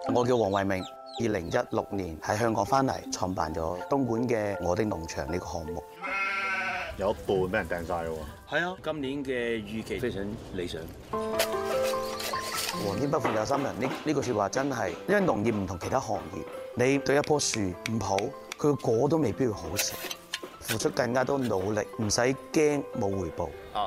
我叫黃惠明，2016年喺香港翻嚟，創辦咗東莞嘅我的農場呢個項目。 有一半俾人掟晒喎。 係啊，今年嘅預期非常理想。 皇天不負有心人，呢句説話真係，因為農業唔同其他行業，你對一棵樹唔好，佢個果都未必會好食，付出更加多努力，唔使驚冇回報。